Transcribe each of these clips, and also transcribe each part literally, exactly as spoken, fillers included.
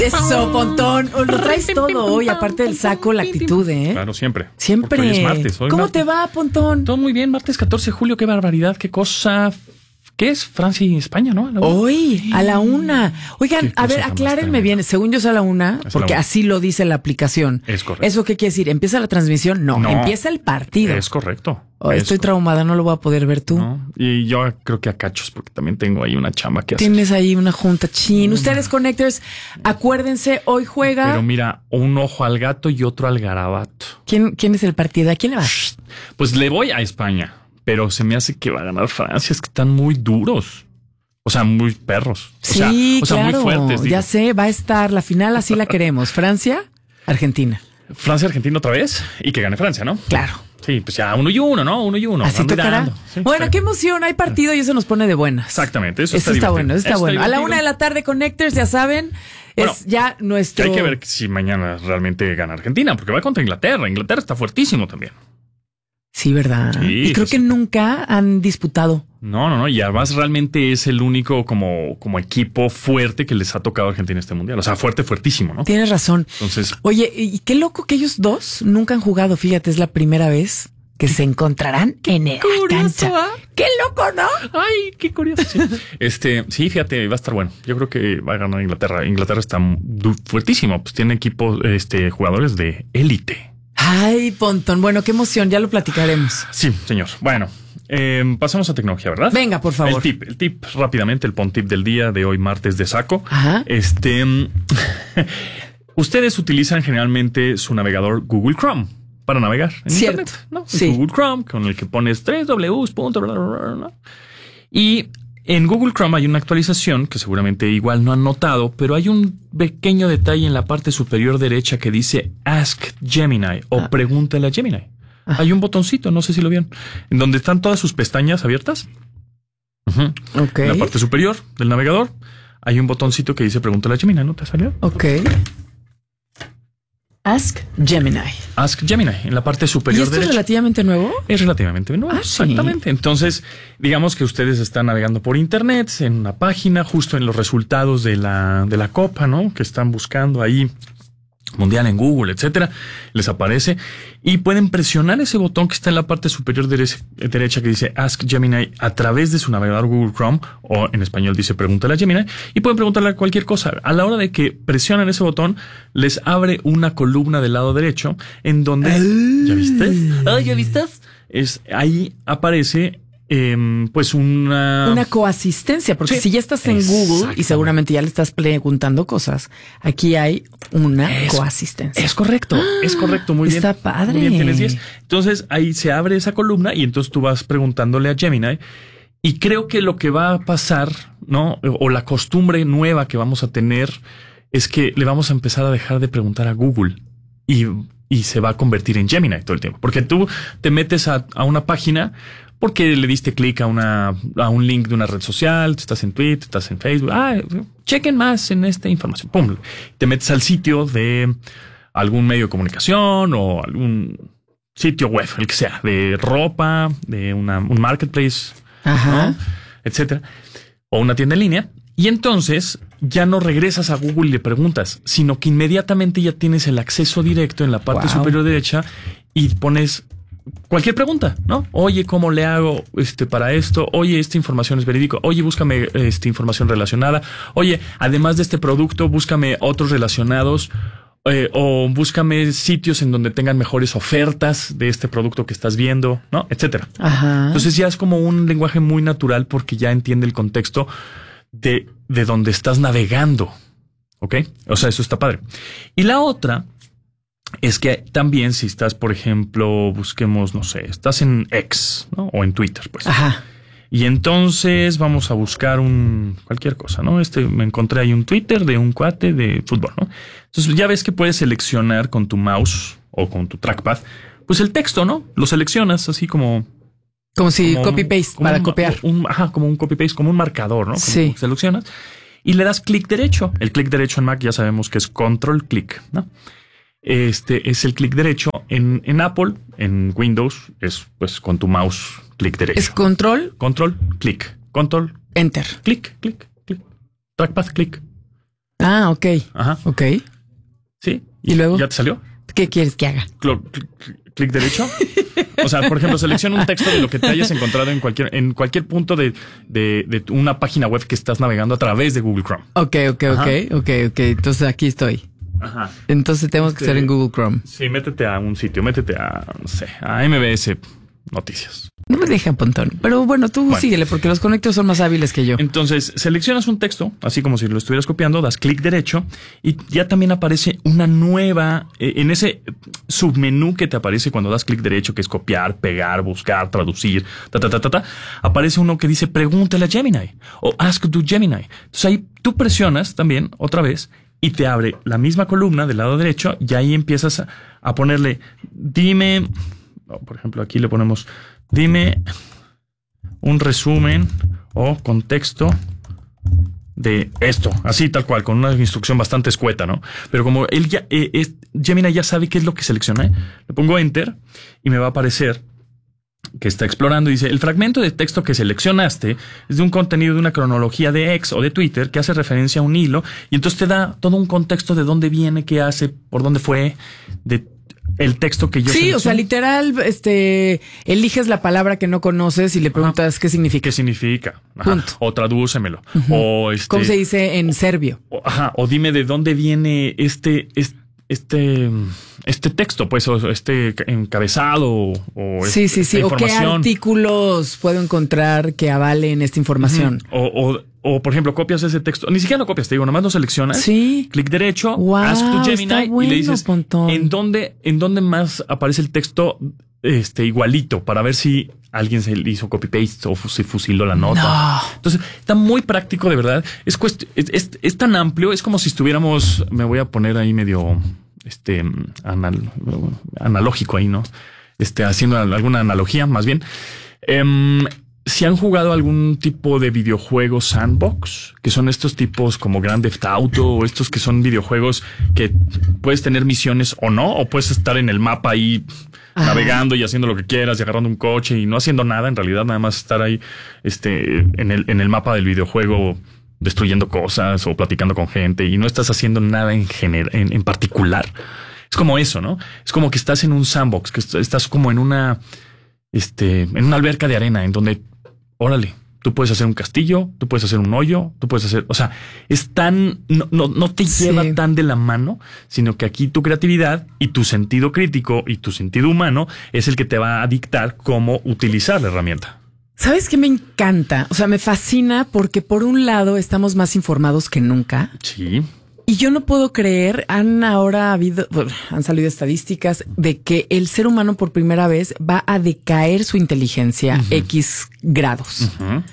Eso, Pontón. Lo traes todo hoy, aparte del saco, la actitud, ¿eh? Claro, siempre. Siempre. Porque hoy es martes. Hoy ¿Cómo martes. te va, Pontón? Todo muy bien. Martes catorce de julio. Qué barbaridad. Qué cosa. ¿Qué es? Francia y España, ¿no? A la Hoy, a la una. Oigan, a ver, aclárenme bien. Según yo es a la una, Es a porque la una. así lo dice la aplicación. Es correcto. ¿Eso qué quiere decir? ¿Empieza la transmisión? No, No. empieza el partido. Es correcto. Oh, Es estoy correcto. traumada, no lo voy a poder ver tú. ¿No? Y yo creo que a cachos, porque también tengo ahí una chamba que hacer. Tienes ahí una junta chin. Ustedes, Connectors, acuérdense, hoy juega. Pero mira, un ojo al gato y otro al garabato. ¿Quién, quién es el partido? ¿A quién le va? Pues le voy a España, pero se me hace que va a ganar Francia. Es que están muy duros. O sea, muy perros. O sea, Sí, o sea, claro. muy fuertes. Digo. Ya sé, va a estar la final, así la queremos. Francia, Argentina. Francia, Argentina otra vez y que gane Francia, ¿no? Claro. Sí, pues ya uno y uno, ¿no? Uno y uno. Así Van tocará. mirando. Sí, Bueno, está qué bien. emoción. Hay partido y eso nos pone de buenas. Exactamente. Eso, Eso está, está, bueno, eso está, Está bueno. A la divertido. una de la tarde, Connectors, ya saben, Bueno, es ya nuestro. Hay que ver si mañana realmente gana Argentina, porque va contra Inglaterra. Inglaterra está fuertísimo también. Sí, ¿verdad? Sí, y creo sí, que sí. nunca han disputado. No, no, no. Y además realmente es el único como, como equipo fuerte que les ha tocado a Argentina este mundial. O sea, fuerte, fuertísimo, ¿no? Tienes razón. Entonces, Oye, y qué loco que ellos dos nunca han jugado. Fíjate, es la primera vez que se encontrarán en la curioso, cancha. ¿ah? Qué loco, ¿no? ay, qué curioso. Sí. Este, sí, fíjate, va a estar bueno. Yo creo que va a ganar Inglaterra. Inglaterra está du- fuertísimo. Pues tiene equipos, este, jugadores de élite. Ay, Pontón. Bueno, qué emoción. Ya lo platicaremos. Sí, señor. Bueno, eh, pasamos a tecnología, ¿verdad? Venga, por favor. El tip, el tip rápidamente, el pon tip del día de hoy, martes de saco. Ajá. Este, ustedes utilizan generalmente su navegador Google Chrome para navegar en Cierto. Internet, ¿no? Sí. Google Chrome, con el que pones tres Ws, punto, bla, bla, bla, bla. Y en Google Chrome hay una actualización que seguramente igual no han notado, pero hay un pequeño detalle en la parte superior derecha que dice Ask Gemini o Ah. pregúntale a Gemini. Ah. Hay un botoncito, no sé si lo vieron, en donde están todas sus pestañas abiertas. Ujú. Ok. En la parte superior del navegador hay un botoncito que dice pregúntale a Gemini, ¿no te salió? Ok. Ask Gemini. Ask Gemini en la parte ¿Y superior esto es derecha. relativamente nuevo? Es relativamente nuevo. Ah, sí. Exactamente. Entonces, digamos que ustedes están navegando por internet en una página, justo en los resultados de la, de la Copa, ¿no? Que están buscando ahí mundial en Google, etcétera. Les aparece y pueden presionar ese botón que está en la parte superior dere- derecha que dice Ask Gemini a través de su navegador Google Chrome, o en español dice pregúntale a Gemini, y pueden preguntarle cualquier cosa. A la hora de que presionan ese botón, les abre una columna del lado derecho en donde ¿ya viste? Ah, ¿ya viste? Es ahí aparece em, pues una Una coasistencia, porque Sí. si ya estás en Google y Exactamente. seguramente ya le estás preguntando cosas, aquí hay una Es- coasistencia. Es correcto, es correcto, muy bien. Está padre. Muy bien, tienes diez. Entonces ahí se abre esa columna y entonces tú vas preguntándole a Gemini. Y creo que lo que va a pasar, ¿no? O la costumbre nueva que vamos a tener es que le vamos a empezar a dejar de preguntar a Google y, y se va a convertir en Gemini todo el tiempo. Porque tú te metes a, a una página porque le diste clic a una a un link de una red social, estás en Twitter, estás en Facebook, ah, chequen más en esta información, pum, te metes al sitio de algún medio de comunicación o algún sitio web, el que sea, de ropa, de una, un marketplace, Ajá. ¿no? Etcétera, o una tienda en línea, y entonces ya no regresas a Google y le preguntas, sino que inmediatamente ya tienes el acceso directo en la parte Wow. superior derecha y pones cualquier pregunta, ¿no? Oye, ¿cómo le hago este para esto? Oye, esta información es verídico. Oye, búscame esta información relacionada. Oye, además de este producto, búscame otros relacionados. Eh, o búscame sitios en donde tengan mejores ofertas de este producto que estás viendo, ¿no? Etcétera. Ajá. Entonces ya es como un lenguaje muy natural porque ya entiende el contexto de, de donde estás navegando. ¿Ok? O sea, eso está padre. Y la otra es que también si estás, por ejemplo, busquemos, no sé, estás en X, ¿no? O en Twitter, pues. Ajá. Y entonces vamos a buscar un cualquier cosa, ¿no? Este me encontré ahí un Twitter de un cuate de fútbol, ¿no? Entonces ya ves que puedes seleccionar con tu mouse o con tu trackpad, pues el texto, ¿no? Lo seleccionas así como Como si como copy un- paste como para un- copiar. un- ajá, como un copy paste, como un marcador, ¿no? Como Sí. seleccionas y le das clic derecho. El clic derecho en Mac ya sabemos que es control clic, ¿no? Este es el clic derecho en, en Apple, en Windows es pues con tu mouse clic derecho. Es control, Control clic, control enter. clic, clic, clic, trackpad clic. Ah, ok. Ajá. Ok. Sí. ¿Y luego? ¿Ya te salió? ¿Qué quieres que haga? Cl- cl- cl- clic derecho. O sea, por ejemplo, selecciona un texto de lo que te hayas encontrado en cualquier, en cualquier punto de, de, de una página web que estás navegando a través de Google Chrome. Ok, ok, Ajá. ok, ok, ok. Entonces aquí estoy. Ajá. Entonces tenemos Este, que estar en Google Chrome. Sí, métete a un sitio, métete a, no sé, a M B S Noticias. No me deja pontón. Pero bueno, tú Bueno. síguele porque los conectores son más hábiles que yo. Entonces, seleccionas un texto, así como si lo estuvieras copiando, das clic derecho y ya también aparece una nueva, eh, en ese submenú que te aparece cuando das clic derecho, que es copiar, pegar, buscar, traducir, ta, ta, ta, ta, ta, aparece uno que dice pregúntale a Gemini o ask to Gemini. Entonces ahí tú presionas también otra vez y te abre la misma columna del lado derecho y ahí empiezas a, a ponerle, dime, oh, por ejemplo, aquí le ponemos, dime un resumen o contexto de esto, así tal cual, con una instrucción bastante escueta, ¿no? Pero como él ya, eh, es, Gemini ya sabe qué es lo que selecciona, ¿eh? Le pongo enter y me va a aparecer que está explorando y dice, el fragmento de texto que seleccionaste es de un contenido de una cronología de X o de Twitter que hace referencia a un hilo y entonces te da todo un contexto de dónde viene, qué hace, por dónde fue, de el texto que yo Sí, seleccioné. o sea, literal, este, eliges la palabra que no conoces y le preguntas qué significa. ¿Qué significa? Ajá. Punto. O tradúcemelo. Uh-huh. O este, ¿Cómo se dice en serbio? O, ajá, o dime de dónde viene este, este, este, este texto, pues, o este encabezado o sí, sí, sí. O qué artículos puedo encontrar que avalen esta información. Uh-huh. O, o, o, por ejemplo, copias ese texto. Ni siquiera lo copias, te digo, nomás lo seleccionas. Sí. Clic derecho, wow, ask to Gemini bueno, y le dices Pontón. en dónde, en dónde más aparece el texto este igualito para ver si alguien se hizo copy paste o se fusiló la nota. No. Entonces, está muy práctico, de verdad. Es, cuest- es, es, es tan amplio, es como si estuviéramos, me voy a poner ahí medio este anal, analógico ahí, ¿no? Este, haciendo alguna analogía, más bien. Um, si han jugado algún tipo de videojuego sandbox, que son estos tipos como Grand Theft Auto o estos que son videojuegos que puedes tener misiones o no, o puedes estar en el mapa ahí Ajá. navegando y haciendo lo que quieras y agarrando un coche y no haciendo nada, en realidad nada más estar ahí este, en el, en el mapa del videojuego destruyendo cosas o platicando con gente y no estás haciendo nada en, gener- en, en particular. Es como eso, ¿no? Es como que estás en un sandbox, que estás como en una, este, en una alberca de arena en donde, órale, tú puedes hacer un castillo, tú puedes hacer un hoyo, tú puedes hacer, o sea, es tan, no, no, no te sí. lleva tan de la mano, sino que aquí tu creatividad y tu sentido crítico y tu sentido humano es el que te va a dictar cómo utilizar la herramienta. ¿Sabes qué me encanta? O sea, me fascina porque por un lado estamos más informados que nunca. Sí. Y yo no puedo creer, han ahora habido, bueno, han salido estadísticas de que el ser humano por primera vez va a decaer su inteligencia uh-huh. X grados. Uh-huh.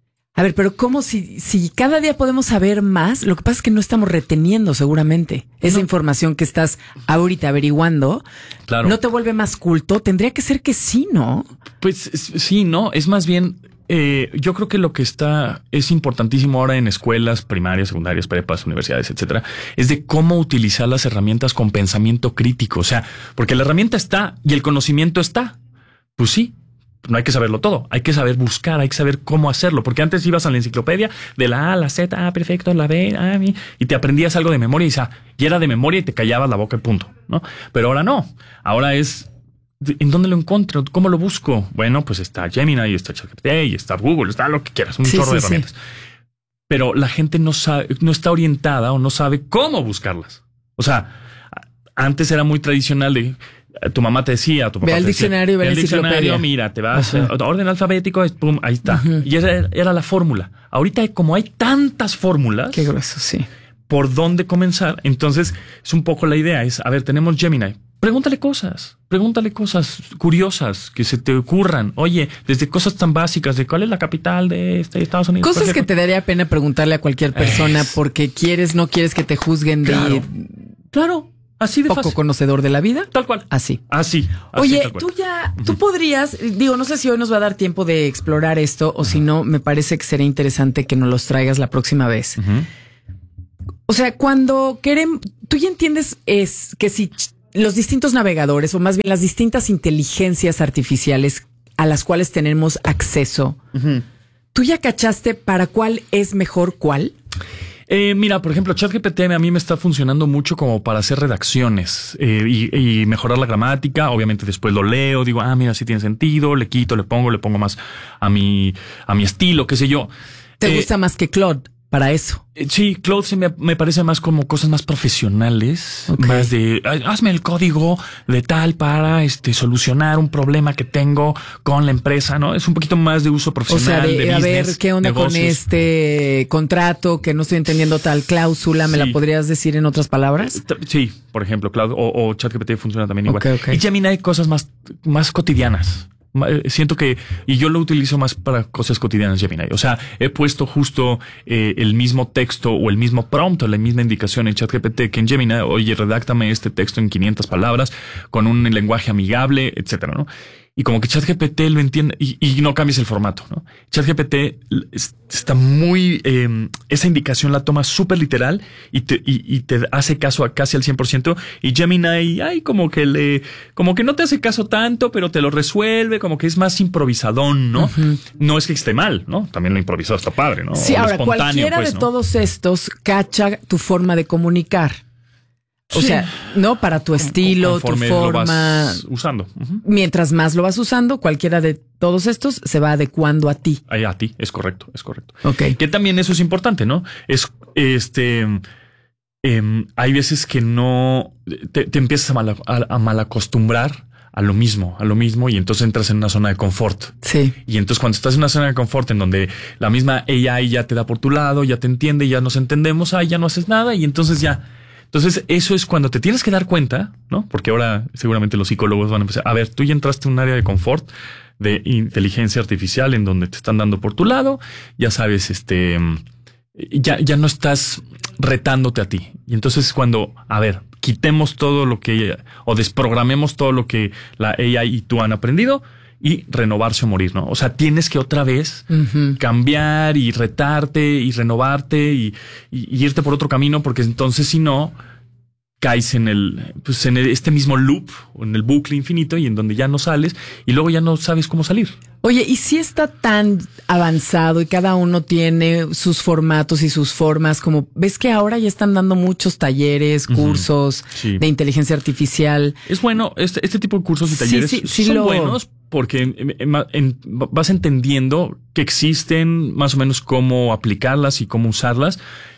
A ver, pero ¿cómo si, si cada día podemos saber más? Lo que pasa es que no estamos reteniendo seguramente esa no. información que estás ahorita averiguando. Claro. ¿No te vuelve más culto? Tendría que ser que sí, ¿no? Pues sí, no, es más bien, eh, yo creo que lo que está, es importantísimo ahora en escuelas primarias, secundarias, prepas, universidades, etcétera, es de cómo utilizar las herramientas con pensamiento crítico. O sea, porque la herramienta está y el conocimiento está. Pues sí. No hay que saberlo todo, hay que saber buscar, hay que saber cómo hacerlo, porque antes ibas a la enciclopedia de la A a la Z, ah, perfecto, la B, ah, mi, y te aprendías algo de memoria y, y era de memoria y te callabas la boca y punto, ¿no? Pero ahora no, ahora es, ¿en dónde lo encuentro? ¿Cómo lo busco? Bueno, pues está Gemini, está ChatGPT, y está Google, está lo que quieras, un sí, chorro sí, de herramientas. Sí. Pero la gente no sabe, no está orientada o no sabe cómo buscarlas. O sea, antes era muy tradicional de... Tu mamá te decía, tu papá ve al te diccionario, decía, ve al diccionario, mira, te vas a orden alfabético, pum, ahí está. Uh-huh. Y esa era la fórmula. Ahorita, como hay tantas fórmulas, qué grueso, sí. Por dónde comenzar. Entonces, es un poco la idea, es, a ver, tenemos Gemini. Pregúntale cosas, pregúntale cosas curiosas que se te ocurran. Oye, desde cosas tan básicas de cuál es la capital de este Estados Unidos. Cosas que te daría pena preguntarle a cualquier persona es... porque quieres, no quieres que te juzguen de... Claro, claro. Así de poco fácil. Conocedor de la vida. Tal cual. Así. Así. así Oye, tal cual. tú ya, tú podrías, digo, no sé si hoy nos va a dar tiempo de explorar esto o uh-huh. si no, me parece que sería interesante que nos los traigas la próxima vez. Uh-huh. O sea, cuando queremos, tú ya entiendes es que si los distintos navegadores o más bien las distintas inteligencias artificiales a las cuales tenemos acceso, uh-huh. ¿tú ya cachaste para cuál es mejor cuál? Eh, mira, por ejemplo, ChatGPT a mí me está funcionando mucho como para hacer redacciones eh, y, y mejorar la gramática. Obviamente después lo leo, digo, ah, mira, sí tiene sentido, le quito, le pongo, le pongo más a mi, a mi estilo, qué sé yo. ¿Te Eh, gusta más que Claude para eso? Sí, Claude se me, me parece más como cosas más profesionales, Okay. más de hazme el código de tal para este solucionar un problema que tengo con la empresa, ¿no? Es un poquito más de uso profesional. O sea, de, de a business, ver, ¿qué onda negocios. con este contrato que no estoy entendiendo tal cláusula? ¿Me Sí. la podrías decir en otras palabras? Sí, por ejemplo, Claude o, o ChatGPT funciona también igual. Okay, okay. Y Gemini hay cosas más, más cotidianas. Siento que, y yo lo utilizo más para cosas cotidianas, Gemini. O sea, he puesto justo eh, el mismo texto o el mismo prompt o la misma indicación en ChatGPT que en Gemini. Oye, redáctame este texto en quinientas palabras con un lenguaje amigable, etcétera, ¿no? Y como que ChatGPT lo entiende y, y no cambies el formato, ¿no? ChatGPT está muy... Eh, esa indicación la toma súper literal y te, y, y te hace caso a casi al cien por ciento. Y Gemini, ay, como que le... Como que no te hace caso tanto, pero te lo resuelve, como que es más improvisadón, ¿no? Uh-huh. No es que esté mal, ¿no? También lo improvisado está padre, ¿no? Sí, ahora, cualquiera pues, de ¿no? todos estos cacha tu forma de comunicar. O sí. sea, no para tu estilo, tu forma. Lo vas usando. Uh-huh. Mientras más lo vas usando, cualquiera de todos estos se va adecuando a ti. Ay, a ti, es correcto, es correcto. Okay. Que también eso es importante, ¿no? Es este. Eh, hay veces que no te, te empiezas a, mal, a, a malacostumbrar a lo mismo, a lo mismo, y entonces entras en una zona de confort. Sí. Y entonces cuando estás en una zona de confort en donde la misma A I ya te da por tu lado, ya te entiende, ya nos entendemos, ay, ya no haces nada, y entonces ya. Entonces, eso es cuando te tienes que dar cuenta, ¿no? Porque ahora seguramente los psicólogos van a empezar. A ver, tú ya entraste en un área de confort, de inteligencia artificial, en donde te están dando por tu lado. Ya sabes, este, ya, ya no estás retándote a ti. Y entonces, cuando, a ver, quitemos todo lo que, o desprogramemos todo lo que la A I y tú han aprendido y renovarse o morir, ¿no? O sea, tienes que otra vez uh-huh. cambiar y retarte y renovarte y, y, y irte por otro camino, porque entonces si no caes en el, pues en el, este mismo loop o en el bucle infinito y en donde ya no sales y luego ya no sabes cómo salir. Oye, ¿y si está tan avanzado y cada uno tiene sus formatos y sus formas? Como ves que ahora ya están dando muchos talleres, cursos uh-huh. sí. de inteligencia artificial. Es bueno, este, este tipo de cursos y talleres sí, sí, sí son lo... buenos porque en, en, en, vas entendiendo que existen, más o menos cómo aplicarlas y cómo usarlas,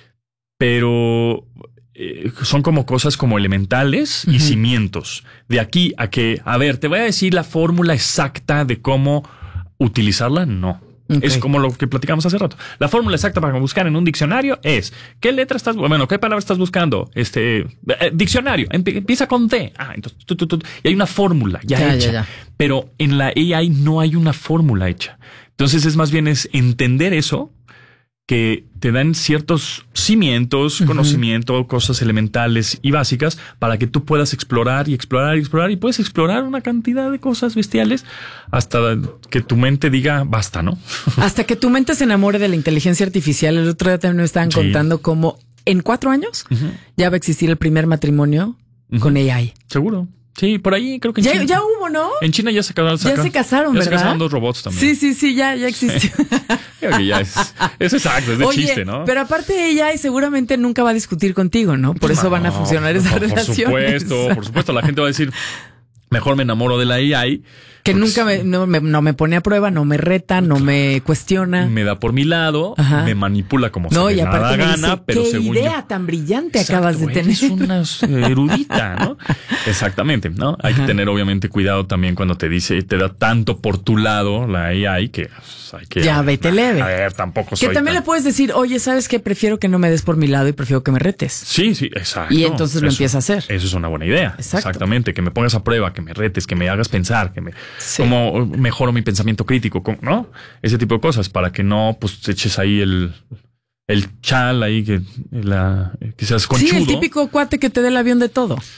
pero eh, son como cosas como elementales uh-huh. y cimientos. De aquí a que, a ver, te voy a decir la fórmula exacta de cómo utilizarla, no. Okay. Es como lo que platicamos hace rato. La fórmula exacta para buscar en un diccionario es ¿qué letra estás, bueno, qué palabra estás buscando? Este eh, diccionario, empieza con D. Ah, entonces tu, tu, tu, y hay una fórmula ya, ya hecha. Ya, ya. Pero en la A I no hay una fórmula hecha. Entonces es más bien es entender eso, que te dan ciertos cimientos, uh-huh. conocimiento, cosas elementales y básicas para que tú puedas explorar y explorar y explorar y puedes explorar una cantidad de cosas bestiales hasta que tu mente diga basta, ¿no? Hasta que tu mente se enamore de la inteligencia artificial. El otro día también me estaban sí. contando cómo en cuatro años uh-huh. ya va a existir el primer matrimonio uh-huh. con A I. Seguro. Sí, por ahí creo que en ya, China. Ya hubo, ¿no? En China ya se casaron. Ya se casaron, ya ¿verdad? Ya se casaron dos robots también. Sí, sí, sí, ya, ya existió. Creo que ya es, es exacto, es de Oye, chiste, ¿no? Pero aparte ella seguramente nunca va a discutir contigo, ¿no? Por eso no, van a funcionar esas por, relaciones. Por supuesto, por supuesto. La gente va a decir, mejor me enamoro de la A I. Que pues, nunca me no, me no me pone a prueba, no me reta, no me cuestiona. Me da por mi lado, Ajá. me manipula como no, se y me da gana, dice, pero qué según idea yo, tan brillante exacto, acabas de tener. Es una erudita, ¿no? Exactamente, ¿no? Hay Ajá. que tener obviamente cuidado también cuando te dice, te da tanto por tu lado la A I que pues, hay que... Ya, vete leve. A ver, tampoco que soy Que también tan... le puedes decir, oye, ¿sabes qué? Prefiero que no me des por mi lado y prefiero que me retes. Sí, sí, exacto. Y entonces eso, lo empieza a hacer. Eso es una buena idea. Exacto. Exactamente, que me pongas a prueba, que me retes, que me hagas pensar, que me... Sí. Como mejoro mi pensamiento crítico, ¿no? Ese tipo de cosas para que no pues te eches ahí el el chal ahí que la que seas conchudo. Sí, el típico cuate que te dé el avión de todo.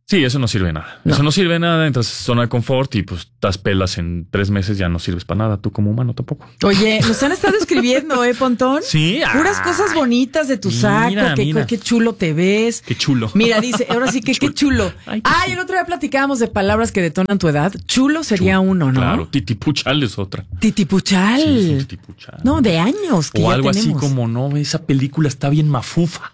Sí, eso no sirve de nada. No. Eso no sirve de nada. Entras en zona de confort y pues das pelas en tres meses, ya no sirves para nada. Tú como humano tampoco. Oye, nos han estado escribiendo, ¿eh, Pontón? Sí. Puras ah, cosas bonitas de tu saco, mira, que, mira. qué chulo te ves. Qué chulo. Mira, dice, ahora sí que qué chulo. Ay, qué Ay, chulo. el otro día platicábamos de palabras que detonan tu edad. Chulo sería Chulo. uno, ¿no? Claro, titipuchal es otra. Titipuchal. Sí, es un titipuchal. No, de años que O ya algo tenemos. así como, no, esa película está bien mafufa.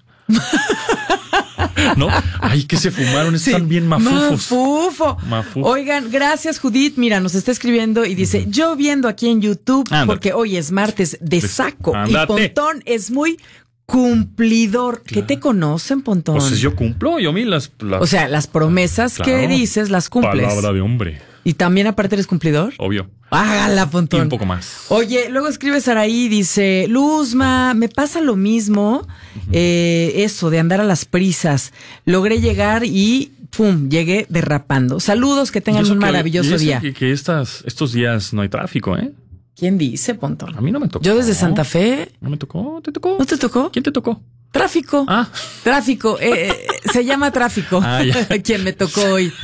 ¿No? Ay, que se fumaron, están Sí. bien mafufos. Mafufo. Mafufo. Oigan, gracias, Judith. Mira, nos está escribiendo y dice, yo viendo aquí en YouTube, Ándate. porque hoy es martes de saco Ándate. y Pontón es muy cumplidor. ¿Qué te conocen, Pontón? Pues yo cumplo, yo a mí las... las O sea, las promesas que Claro. dices las cumples. Palabra de hombre, Y también aparte eres cumplidor. obvio. Hágala, Y Pontón. un poco más. Oye, luego escribe Saraí, dice, Luzma, me pasa lo mismo, eh, eso de andar a las prisas. Logré llegar y, pum, llegué derrapando. Saludos, que tengan Y eso un que- maravilloso y eso día. Que, que estas, estos días no hay tráfico, ¿eh? ¿Quién dice, Pontón? A mí no me tocó. Yo desde Santa Fe, No me tocó, ¿te tocó? ¿no te tocó? ¿Quién te tocó? Tráfico. Ah, Tráfico, eh, eh, se llama tráfico. Ah, ya. Quien me tocó hoy.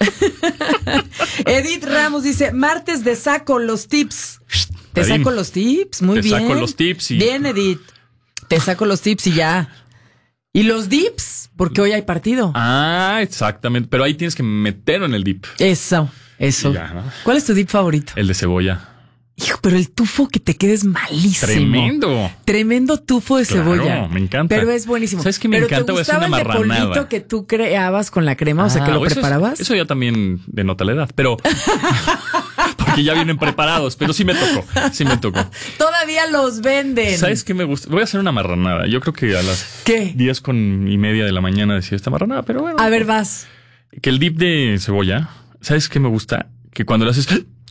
Edith Ramos dice, martes de saco los tips. Te Tarín. saco los tips, muy Te bien. saco los tips y- Bien, Edith. Te saco los tips y ya. Y los dips, porque hoy hay partido. ah, exactamente. Pero ahí tienes que meterlo en el dip. Eso, eso. Ya, ¿no? ¿Cuál es tu dip favorito? El de cebolla. Hijo, pero el tufo que te quedes malísimo. Tremendo. Tremendo tufo de Claro, cebolla. me encanta. Pero es buenísimo. ¿Sabes qué me Pero encanta? ¿te Voy a hacer gustaba una el de polvito marranada. que tú creabas con la crema? O sea, que Ah, lo eso es- preparabas. Eso ya también denota la edad, pero porque ya vienen preparados, pero sí me tocó, sí me tocó. Todavía los venden. ¿Sabes qué me gusta? Voy a hacer una marranada. Yo creo que a las ¿Qué? diez con y media de la mañana decía esta marranada, pero bueno. A ver, vas. Que el dip de cebolla, ¿sabes qué me gusta? Que cuando lo haces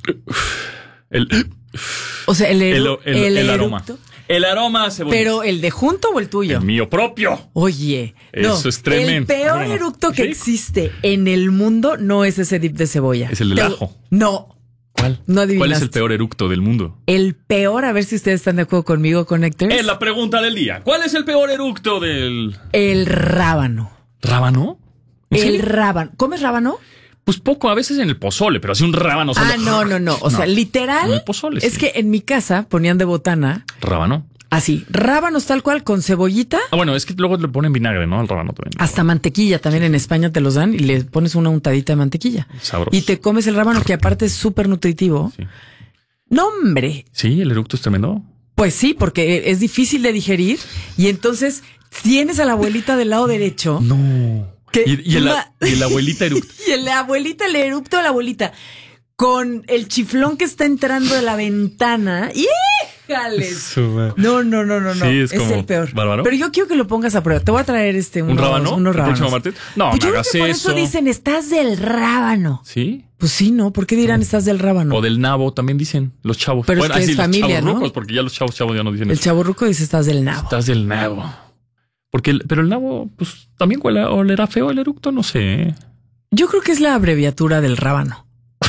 el O sea, el, el, eru- el- el el aroma. eructo. El aroma a cebolla. Pero el de junto o el tuyo. el mío propio. Oye, no, Eso es tremendo. el peor Bueno, eructo que rico. existe en el mundo no es ese dip de cebolla. Es el del Te- ajo. No, ¿Cuál? No ¿Cuál es adivinaste. el peor eructo del mundo? el peor, a ver si ustedes están de acuerdo conmigo, Connectors. Es la pregunta del día. ¿Cuál es el peor eructo del El rábano. rábano? ¿En El serio? rábano. ¿Comes rábano? Pues poco, a veces en el pozole, pero así un rábano solo. Ah, no, no, no. O sea, En literal. el pozole, Es sí. que en mi casa ponían de botana ¿Rábano? así, rábanos tal cual con cebollita. Ah, bueno, es que luego le ponen vinagre, ¿no? Al rábano también. Hasta mantequilla también en España te los dan y le pones una untadita de mantequilla. Sabroso. Y te comes el rábano que aparte es súper nutritivo. Sí. No, hombre. Sí, el eructo es tremendo. Pues sí, porque es difícil de digerir y entonces tienes a la abuelita del lado derecho. No. Que- Y, y, el, ma- y el abuelita eructo. Y el abuelita, el erupto de la abuelita, con el chiflón que está entrando de la ventana. ¡Híjales! Su madre. No, no, no, no, no. Sí, es es como el peor. bárbaro. Pero yo quiero que lo pongas a prueba. Te voy a traer este unos, ¿Un rábano? unos ¿El rábanos. próximo martes? No, Pues no yo creo hagas que por eso eso. dicen, estás del rábano. ¿Sí? Pues sí, ¿no? ¿Por qué dirán estás del rábano? O del nabo también dicen los chavos. Pero es que ahí es sí, familia, los chavos ¿no? rucos, porque ya los chavos chavos ya no dicen El eso. chavorruco dice estás del nabo. Estás del nabo. Porque el- pero el nabo, pues también huele, olerá feo el eructo, no sé. ¿eh? Yo creo que es la abreviatura del rábano.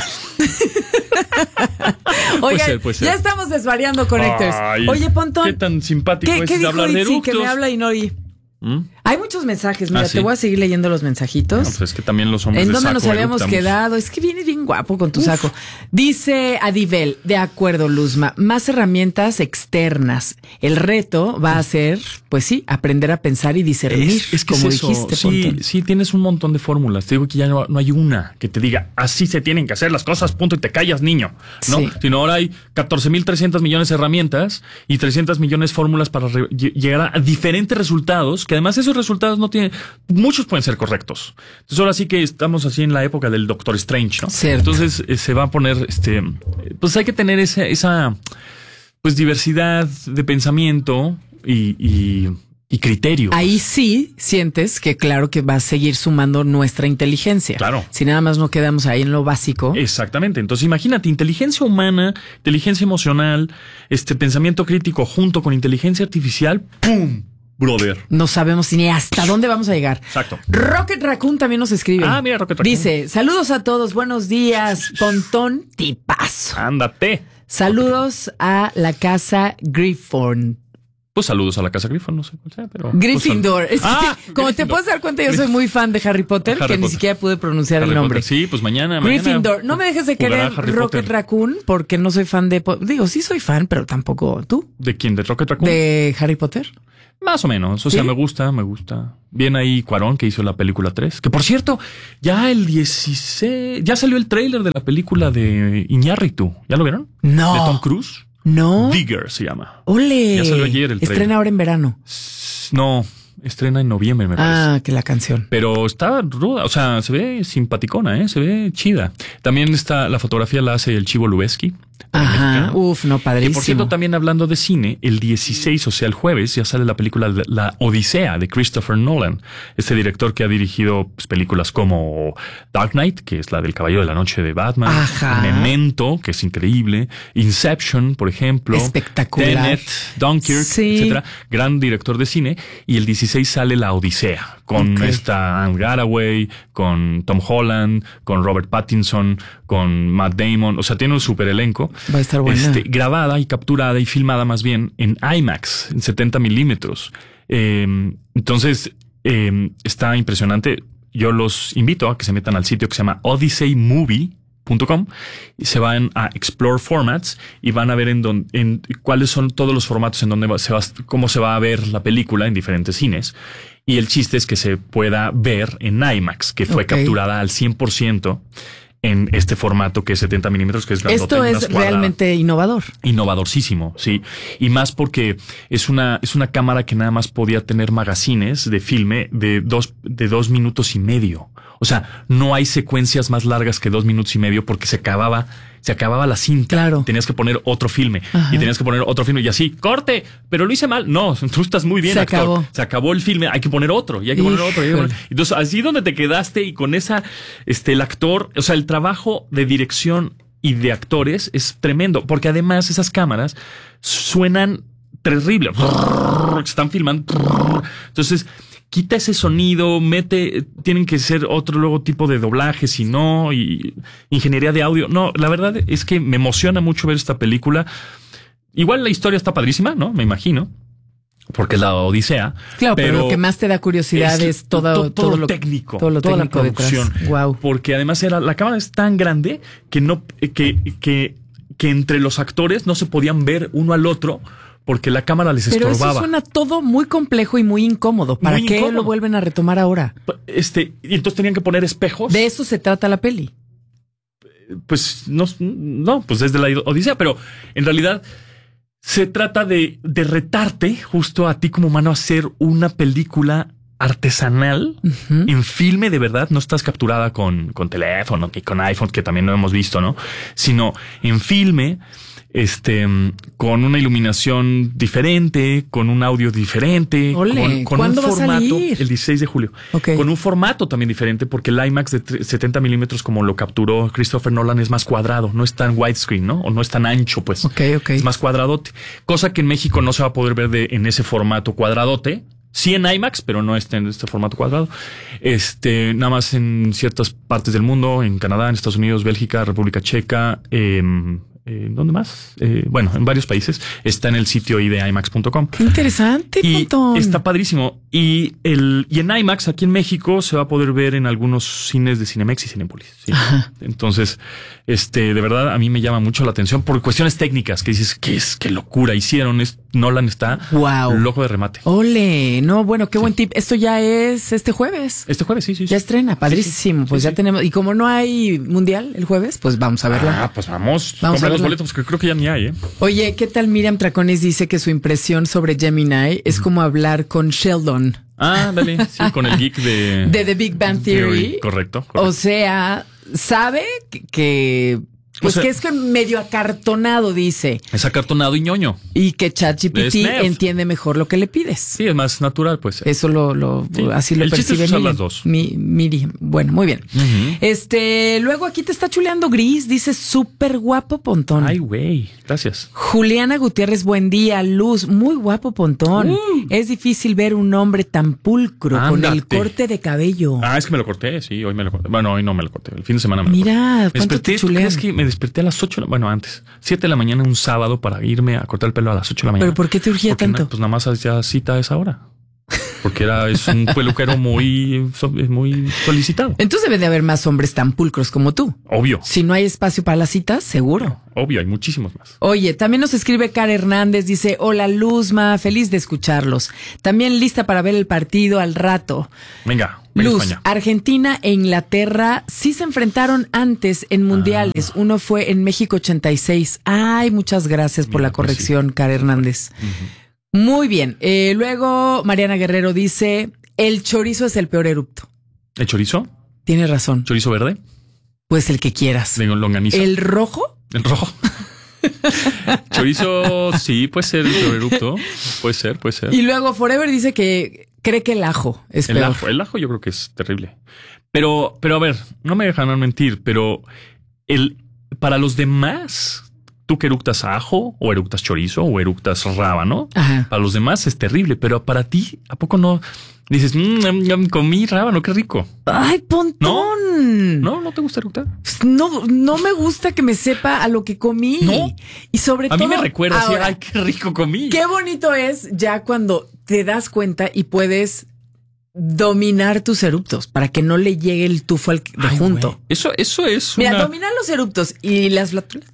Oigan, ser, puede ser. ya estamos desvariando, Connectors. Ay, Oye, Pontón, Qué tan simpático ¿qué, es qué de dijo hablar de Itzi eructos. que me habla y no oí? ¿Mm? Hay muchos mensajes, mira, Ah, sí. te voy a seguir leyendo los mensajitos. No, pues es que también los hombres ¿En de dónde saco nos habíamos eructamos. quedado? Es que vienes bien guapo con tu saco. Dice Adibel, de acuerdo, Luzma, más herramientas externas. El reto va a ser, pues sí, aprender a pensar y discernir, Es, es que como es eso. dijiste, Sí, Pontón. sí, tienes un montón de fórmulas. Te digo que ya no, no hay una que te diga así se tienen que hacer las cosas, punto, y te callas, niño. No, Sí. sino ahora hay catorce mil trescientos millones de herramientas y trescientos millones de fórmulas para re- lle- llegar a diferentes resultados, que además esos resultados no tienen, muchos pueden ser correctos. Entonces ahora sí que estamos así en la época del Doctor Strange, ¿no? Cierto. Entonces eh, se va a poner, este, eh, pues hay que tener esa, esa pues diversidad de pensamiento y, y, y criterio. Ahí sí sientes que claro que va a seguir sumando nuestra inteligencia. Claro. Si nada más no quedamos ahí en lo básico. Exactamente. Entonces, imagínate, inteligencia humana, inteligencia emocional, este pensamiento crítico junto con inteligencia artificial, ¡pum! Brother. No sabemos ni hasta dónde vamos a llegar. Exacto. Rocket Raccoon también nos escribe. Ah, mira, Rocket Raccoon. Dice, saludos a todos, buenos días, Pontón tipazo. Ándate. Saludos a la casa Griffon. Pues saludos a la Casa Griffin, no sé cuál sea, pero... Gryffindor. Pues, es ah, que, como Gryffindor. Te puedes dar cuenta, yo soy muy fan de Harry Potter, Harry que Potter. Ni siquiera pude pronunciar Harry el nombre. Potter. Sí, pues mañana... Gryffindor. Mañana no me dejes de querer Rocket Potter. Raccoon, porque no soy fan de... Digo, sí soy fan, pero tampoco tú. ¿De quién? ¿De Rocket Raccoon? ¿De Harry Potter? Más o menos. O sea, ¿sí? me gusta, me gusta. Bien ahí Cuarón, que hizo la película tres. Que, por cierto, ya el dieciséis... Ya salió el tráiler de la película de Iñárritu. ¿Ya lo vieron? No. De Tom Cruise. No. Digger se llama. Ole. Ya salió ayer el trailer. Estrena ahora en verano. No, estrena en noviembre, me parece. Ah, que la canción. Pero está ruda, o sea, se ve simpaticona, ¿eh? Se ve chida. También está, la fotografía la hace el Chivo Lubeski. Ajá, uf, no, padrísimo. Y por cierto, también hablando de cine, el dieciséis, o sea, el jueves, ya sale la película La Odisea de Christopher Nolan. Este director que ha dirigido pues, películas como Dark Knight, que es la del Caballero de la Noche de Batman. Ajá. Memento, que es increíble. Inception, por ejemplo. Espectacular. Tenet, Dunkirk, sí. etcétera. Gran director de cine. Y el dieciséis sale La Odisea, con okay. esta Anne Hathaway, con Tom Holland, con Robert Pattinson, con Matt Damon. O sea, tiene un super elenco. Va a estar buena. Este, grabada y capturada y filmada más bien en IMAX, en setenta milímetros. Eh, entonces, eh, está impresionante. Yo los invito a que se metan al sitio que se llama odyssey movie punto com y se van a Explore Formats y van a ver en, don, en cuáles son todos los formatos en donde va, se va, cómo se va a ver la película en diferentes cines. Y el chiste es que se pueda ver en IMAX, que fue okay. capturada al cien por ciento en este formato que es setenta milímetros, que es grandote. Esto es realmente innovador. Innovadorísimo, sí. Y más porque es una, es una cámara que nada más podía tener magazines de filme de dos, de dos minutos y medio. O sea, no hay secuencias más largas que dos minutos y medio porque se acababa, se acababa la cinta. Claro. Tenías que poner otro filme. Ajá. Y tenías que poner otro filme y así, corte, pero lo hice mal. No, tú estás muy bien, se actor. Acabó. Se acabó el filme, hay que poner otro y hay que poner otro. Y hay que poner... Entonces, así donde te quedaste y con esa, este, el actor, o sea, el trabajo de dirección y de actores es tremendo, porque además esas cámaras suenan terrible. Están filmando. Entonces, quita ese sonido, mete, tienen que ser otro luego tipo de doblaje, si no, y ingeniería de audio. No, la verdad es que me emociona mucho ver esta película. Igual la historia está padrísima, ¿no? Me imagino. Porque es la Odisea. Claro, pero, pero lo que más te da curiosidad es, es todo, todo, todo, todo lo técnico, todo lo toda técnico la producción. Wow. Porque además era, la cámara es tan grande que no, que, que, que entre los actores no se podían ver uno al otro. Porque la cámara les Pero estorbaba. Pero eso suena todo muy complejo y muy incómodo. ¿Para muy qué incómodo. Lo vuelven a retomar ahora? Este, y entonces tenían que poner espejos. De eso se trata la peli. Pues no, no, pues desde la Odisea, pero en realidad se trata de, de retarte justo a ti como humano a hacer una película artesanal uh-huh. en filme de verdad. No estás capturada con, con teléfono, que con iPhone, que también lo hemos visto, ¿no? Sino en filme. Este, con una iluminación diferente, con un audio diferente, Ole, con, con ¿cuándo un va formato, a salir? El dieciséis de julio, okay. con un formato también diferente, porque el IMAX de setenta milímetros, como lo capturó Christopher Nolan, es más cuadrado, no es tan widescreen, ¿no? O no es tan ancho, pues. Okay, okay. Es más cuadradote. Cosa que en México no se va a poder ver de, en ese formato cuadradote. Sí en IMAX, pero no está en este formato cuadrado. Este, nada más en ciertas partes del mundo, en Canadá, en Estados Unidos, Bélgica, República Checa, eh, Eh, ¿dónde más? Eh, bueno, en varios países. Está en el sitio i de imax punto com. Qué interesante, y montón. Está padrísimo. Y el y en IMAX aquí en México se va a poder ver en algunos cines de Cinemex y Cinépolis. ¿Sí? Entonces, este, de verdad a mí me llama mucho la atención por cuestiones técnicas que dices qué es, qué locura hicieron. Es, Nolan está wow. loco de remate. Ole, no, bueno, qué sí. buen tip. Esto ya es este jueves. Este jueves, sí, sí. Ya sí. estrena, padrísimo. Sí, sí. Pues sí, ya sí. tenemos. Y como no hay mundial el jueves, pues vamos a verla. Ah, pues vamos. Vamos a los boletos, que creo que ya ni hay, ¿eh? Oye, ¿qué tal? Miriam Traconis dice que su impresión sobre Gemini es uh-huh. como hablar con Sheldon. Ah, dale, sí, con el geek de... de The Big Bang Theory. Theory. Correcto, correcto. O sea, sabe que... Pues o sea, que es que medio acartonado, dice. Es acartonado y ñoño. Y que ChatGPT entiende mejor lo que le pides. Sí, es más natural, pues. Eso lo, lo sí. así lo el percibe Miriam. Las dos. Mi, Miri. Bueno, muy bien. Uh-huh. Este, luego aquí te está chuleando Gris, dice súper guapo Pontón. Ay, güey. Gracias. Juliana Gutiérrez, buen día, Luz, muy guapo Pontón. Uh. Es difícil ver un hombre tan pulcro Ándate. Con el corte de cabello. Ah, es que me lo corté, sí, hoy me lo corté. Bueno, hoy no me lo corté. El fin de semana me lo Mira, corté. ¿cuánto te chulean? ¿Crees que me me desperté a las ocho, bueno, antes, siete de la mañana un sábado para irme a cortar el pelo a las ocho de la mañana. ¿Pero por qué te urgía Porque tanto? Na, pues nada más hacía cita a esa hora. Porque era, es un peluquero muy, muy solicitado. Entonces debe de haber más hombres tan pulcros como tú. Obvio. Si no hay espacio para las citas, seguro. Obvio, hay muchísimos más. Oye, también nos escribe Cara Hernández, dice, hola Luzma, feliz de escucharlos. También lista para ver el partido al rato. Venga, venga Luz, España. Argentina e Inglaterra sí se enfrentaron antes en mundiales. Ah. Uno fue en México ochenta y seis. Ay, muchas gracias por Mira, la corrección, pues sí. Cara Hernández. Uh-huh. Muy bien. Eh, luego Mariana Guerrero dice, el chorizo es el peor erupto. ¿El chorizo? Tienes razón. ¿Chorizo verde? Pues el que quieras. De longaniza. ¿El rojo? El rojo. Chorizo, sí, puede ser el peor erupto. Puede ser, puede ser. Y luego Forever dice que cree que el ajo es el peor. Ajo, el ajo yo creo que es terrible. Pero, pero a ver, no me dejan mentir, pero el para los demás... Tú que eructas ajo, o eructas chorizo, o eructas rábano, Ajá. para los demás es terrible, pero para ti, ¿a poco no dices, mmm, comí rábano, qué rico? ¡Ay, Pontón! ¿No? ¿No? ¿No te gusta eructar? No, no me gusta que me sepa a lo que comí. ¿No? Y sobre a todo... A mí me recuerda así, ay, qué rico comí. Qué bonito es ya cuando te das cuenta y puedes... dominar tus eruptos para que no le llegue el tufo al de Ay, junto. Güey. Eso, eso es. Mira, una... dominar los eruptos y las flatulencias.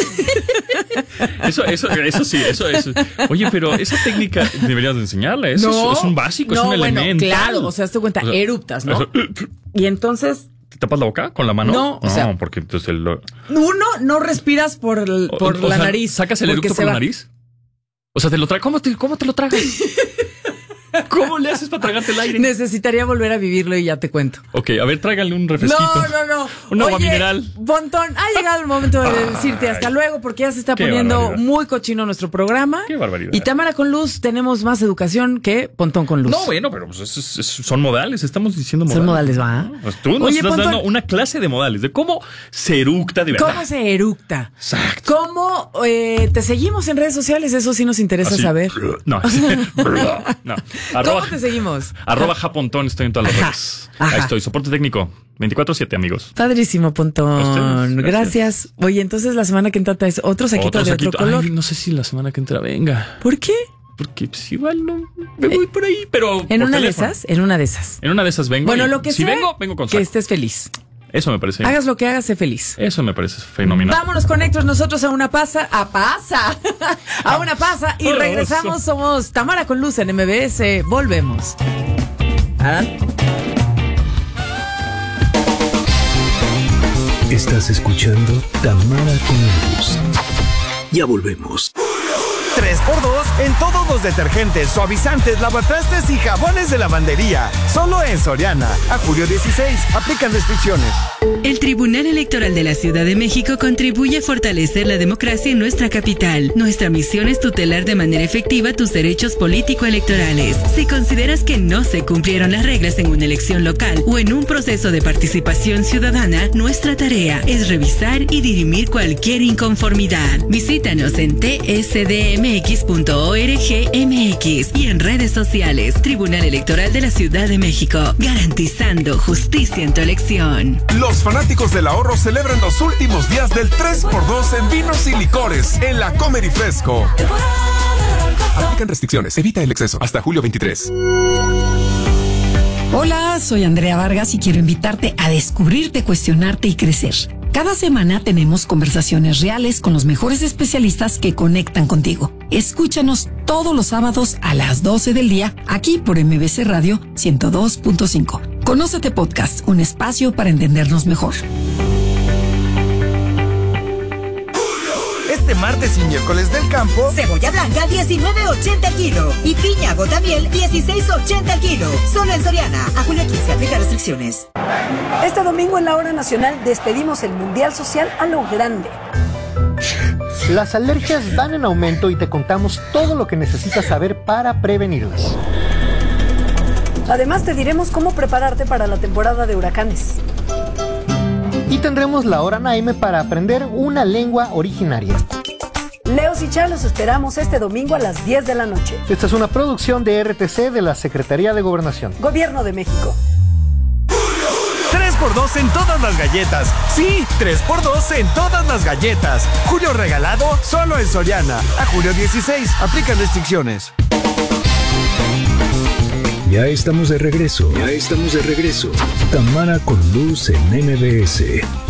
Eso, eso, eso sí, eso es. Oye, pero esa técnica deberías de enseñarla. Eso no, es, es un básico, no, es un bueno, elemento. Claro, o sea, hazte cuenta, o sea, eruptas, ¿no? Eso, y entonces. ¿Te tapas la boca con la mano? No, o no, sea, porque entonces el... uno no respiras por, el, por o, la o sea, nariz. ¿Sacas el eructo por la nariz? O sea, te lo tragas. ¿Cómo te, cómo te lo tragas? ¿Cómo le haces para tragarte el aire? Necesitaría volver a vivirlo y ya te cuento. Ok, a ver, tráigale un refresquito. No, no, no. Un agua Oye, mineral. Pontón, ha llegado el momento de decirte hasta luego porque ya se está poniendo barbaridad. Muy cochino nuestro programa. Qué barbaridad. Y Tamara con Luz tenemos más educación que Pontón con Luz. No, bueno, pero pues es, es, es, son modales, estamos diciendo modales. Son modales, ¿va? ¿No? Pues tú nos Oye, estás Pontón, dando una clase de modales, de cómo se eructa de verdad. ¿Cómo se eructa? Exacto. ¿Cómo eh, te seguimos en redes sociales? Eso sí nos interesa Así, saber. No, no. Arroba, ¿Cómo te seguimos? Arroba japontón, estoy en todas las redes. Ahí estoy, soporte técnico veinticuatro siete, amigos. Padrísimo, Pontón. Gracias. Gracias. Oye, entonces la semana que entra traes otro saquito otro de saquito. Otro color. Ay, no sé si la semana que entra venga. ¿Por qué? Porque pues, igual no me voy por ahí, pero en una teléfono. de esas, en una de esas. En una de esas vengo. Bueno, lo que si sea, vengo, vengo con saco. Que estés feliz. Eso me parece. Hagas lo que hagas, sé feliz. Eso me parece fenomenal. Vámonos con Héctor, nosotros a una pasa, a pasa, a una pasa y regresamos. Somos Tamara con Luz en M B S. Volvemos. ¿Ah? Estás escuchando Tamara con Luz. Ya volvemos. tres por dos en todos los detergentes, suavizantes, lavatrastes y jabones de lavandería. Solo en Soriana. A julio dieciséis. Aplican restricciones. El Tribunal Electoral de la Ciudad de México contribuye a fortalecer la democracia en nuestra capital. Nuestra misión es tutelar de manera efectiva tus derechos político-electorales. Si consideras que no se cumplieron las reglas en una elección local o en un proceso de participación ciudadana, nuestra tarea es revisar y dirimir cualquier inconformidad. Visítanos en t s d m x punto org m x y en redes sociales. Tribunal Electoral de la Ciudad de México, garantizando justicia en tu elección. Los fanáticos del ahorro celebran los últimos días del tres por dos en vinos y licores en la Comer y Fresco. Aplican restricciones, evita el exceso. Hasta julio veintitrés. Hola, soy Andrea Vargas y quiero invitarte a descubrirte, cuestionarte y crecer. Cada semana tenemos conversaciones reales con los mejores especialistas que conectan contigo. Escúchanos todos los sábados a las doce del día, aquí por M B C Radio ciento dos punto cinco. Conócete Podcast, un espacio para entendernos mejor. Este martes y miércoles del campo, cebolla blanca diecinueve ochenta el kilo y piña gotamiel dieciséis ochenta el kilo. Solo en Soriana. A julio quince, aplica restricciones. Este domingo en la Hora Nacional despedimos el Mundial Social a lo grande. Las alergias van en aumento y te contamos todo lo que necesitas saber para prevenirlas. Además te diremos cómo prepararte para la temporada de huracanes. Y tendremos la Hora Naime para aprender una lengua originaria. Leos y Chá los esperamos este domingo a las diez de la noche. Esta es una producción de R T C de la Secretaría de Gobernación. Gobierno de México. tres por dos en todas las galletas. Sí, tres por dos en todas las galletas. Julio regalado solo en Soriana. A julio dieciséis, aplican restricciones. Ya estamos de regreso. Ya estamos de regreso. Tamara con Luz en M B S.